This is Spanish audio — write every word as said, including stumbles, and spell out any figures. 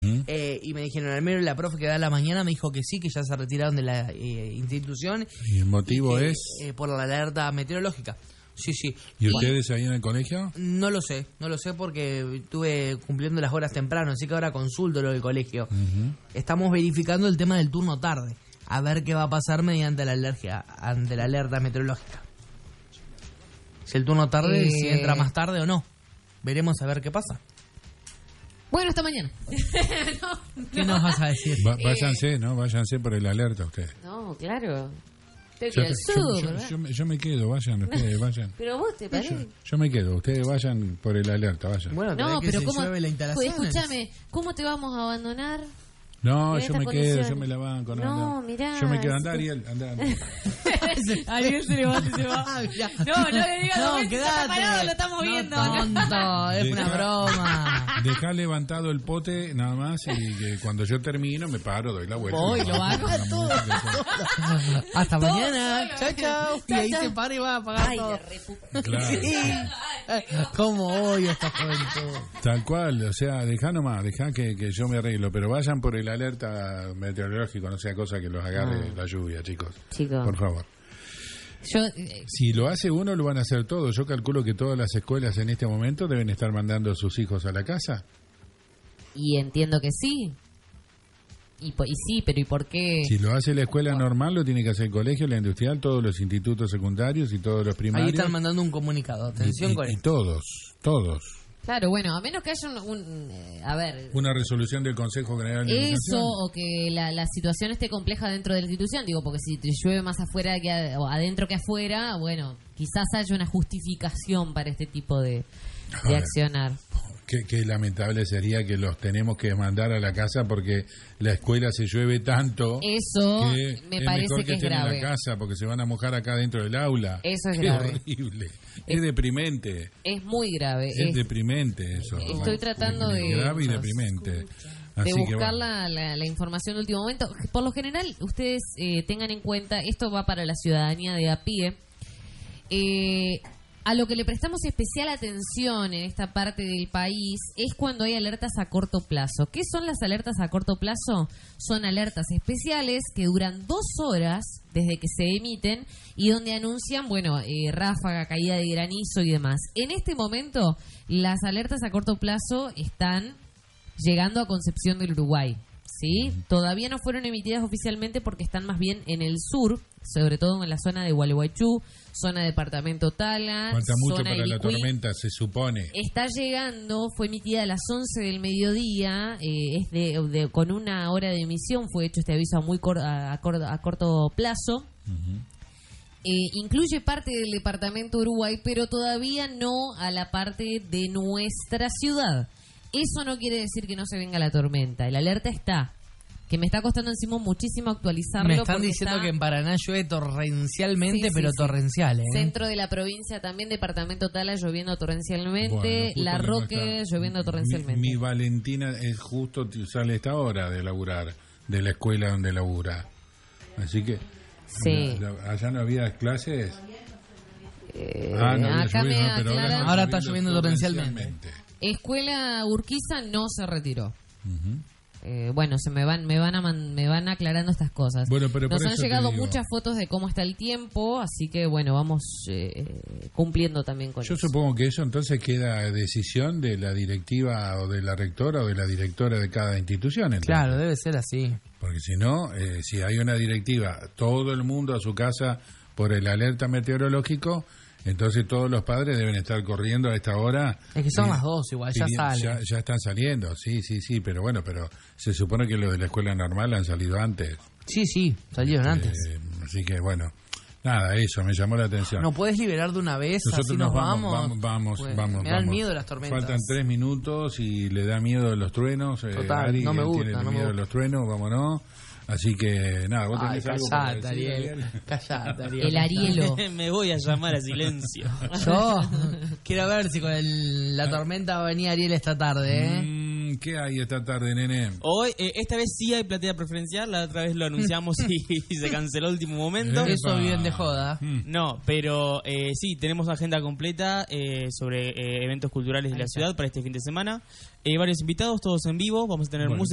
¿Mm? eh, y me dijeron, al menos la profe que da la mañana me dijo que sí, que ya se retiraron de la eh, institución. ¿Y el motivo y que, es? Eh, por la alerta meteorológica. Sí, sí. ¿Y Bueno, ustedes ahí en el colegio? no lo sé, no lo sé porque estuve cumpliendo las horas temprano, así que ahora consulto lo del colegio. Uh-huh. Estamos verificando el tema del turno tarde, a ver qué va a pasar mediante la alergia, ante la alerta meteorológica. Si el turno tarde, Eh... si entra más tarde o no. Veremos a ver qué pasa. Bueno, hasta mañana. no, ¿Qué nos vas a decir? Va- váyanse, ¿no? Váyanse por el alerta ustedes. No, claro. Te Yo, al yo- sur, yo- ¿verdad? yo me- yo me quedo, vayan ustedes, vayan. Pero vos te parece. Yo, yo me quedo, ustedes vayan por el alerta, vayan. Bueno, No, que pero se ¿cómo? llueve la instalación. Escúchame, ¿cómo te vamos a abandonar? No, en yo estas me quedo, condiciones. yo me la banco. No, No, no. mirá, Yo me quedo, si anda te- Ariel, anda. anda. Ariel se levanta y se va. No, no le digas, No, no, quédate. está parado, lo estamos No, viendo. tonto, es una Deja- broma. Dejá levantado el pote nada más y que cuando yo termino me paro, doy la vuelta. Voy, y me lo bajo. hago. Una música, Hasta Todo mañana. solo. Chao, chao. Y Chao, ahí chao. se para y va a apagar Ay, todo. la repu- Claro. Sí. ¿Cómo odio esta juventud? Tal cual, o sea, dejá nomás, dejá que, que yo me arreglo, pero vayan por el alerta meteorológico, no sea cosa que los agarre la lluvia, chicos. Chicos. Por favor. Yo, eh, Si lo hace uno, lo van a hacer todos. Yo calculo que todas las escuelas en este momento deben estar mandando a sus hijos a la casa. y entiendo que sí. Y, po- y sí, pero ¿y por qué? Si lo hace la escuela normal, lo tiene que hacer el colegio, la industrial, todos los institutos secundarios y todos los Ahí primarios. están mandando un comunicado. y, Atención y- con y esto. todos, todos. Claro, bueno, a menos que haya un... un, eh, a ver... Una resolución del Consejo General de Eso, Educación. o que la, la situación esté compleja dentro de la institución, digo, porque si te llueve más afuera que a- o adentro que afuera, bueno, quizás haya una justificación para este tipo de, de Ahora, accionar. Qué, qué lamentable sería que los tenemos que mandar a la casa porque la escuela se llueve tanto. Eso que me es parece mejor que es estén grave. en la casa porque se van a mojar acá dentro del aula. Eso es Qué grave. horrible. Es deprimente. Es muy grave. Es Es deprimente eso. Estoy tratando de- Grave y deprimente. de Así que buscar bueno. la, la- la información de último momento. Por lo general, ustedes eh, tengan en cuenta, esto va para la ciudadanía de a pie, eh, a lo que le prestamos especial atención en esta parte del país es cuando hay alertas a corto plazo. ¿Qué son las alertas a corto plazo? Son alertas especiales que duran dos horas desde que se emiten y donde anuncian, bueno, eh, ráfaga, caída de granizo y demás. En este momento, las alertas a corto plazo están llegando a Concepción del Uruguay, ¿sí? Todavía no fueron emitidas oficialmente porque están más bien en el sur, sobre todo en la zona de Gualeguaychú, zona departamento Tala, Falta mucho zona para la Ilicuí. tormenta, se supone. Está llegando, fue emitida a las once del mediodía, eh, es de, de- con una hora de emisión, fue hecho este aviso a muy cor- a, a cor- a corto plazo. Eh, incluye parte del departamento Uruguay, pero todavía no a la parte de nuestra ciudad. Eso no quiere decir que no se venga la tormenta. El alerta está, que me está costando encima muchísimo actualizarlo. Me están porque diciendo está que en Paraná llueve torrencialmente, Sí, sí, pero sí. torrencial, ¿eh? centro de la provincia también, departamento Tala lloviendo torrencialmente, Bueno, justo La me Roque muestra- lloviendo Mi, torrencialmente. mi Valentina es justo, t- sale a esta hora de laburar, de la escuela donde labura. Así que, Sí. la- la- allá no había clases. Eh, Ah, no había acá llovido, me no, pero aclaran- no Ahora está lloviendo torrencialmente. Escuela Urquiza no se retiró. Ujú. Eh, bueno, se me van, me van a man- me van aclarando estas cosas. Bueno, pero Nos por han eso te llegado digo. muchas fotos de cómo está el tiempo, así que bueno, vamos eh, cumpliendo también con Yo eso. supongo que eso entonces queda a decisión de la directiva o de la rectora o de la directora de cada institución. entonces. Claro, debe ser así. Porque si no, eh, si hay una directiva, todo el mundo a su casa por el alerta meteorológico, entonces todos los padres deben estar corriendo a esta hora. Es que son y- las dos igual, ya pidiendo- salen. Ya, ya están saliendo, sí, sí, sí, pero bueno, pero se supone que los de la escuela normal han salido antes. Sí, sí, salieron antes. Eh, así que bueno, nada, eso me llamó la atención. ¿No puedes liberar de una vez? Nosotros así nos nos vamos, vamos. vamos, vamos, Pues, vamos. Me dan vamos. miedo las tormentas. Faltan tres minutos y le da miedo los truenos. eh, Total, Ari, no me él gusta, tiene no me miedo gusta. los truenos, vámonos. Así que nada, vos Ay, tenés algo para callate, decir, Ariel. Callate, Ariel. El Arielo. Me voy a llamar a silencio. Yo quiero ver si con el- la tormenta va a venir Ariel esta tarde, ¿eh? Mm, ¿Qué hay esta tarde, nene? Hoy, eh, esta vez sí hay platea preferencial, la otra vez lo anunciamos y, y se canceló el último momento. Eh. Eso Epa. viven de joda. Mm. No, pero eh, sí, tenemos agenda completa eh, sobre eh, eventos culturales de la ciudad para este fin de semana. Eh, varios invitados, todos en vivo, vamos a tener Bueno. música.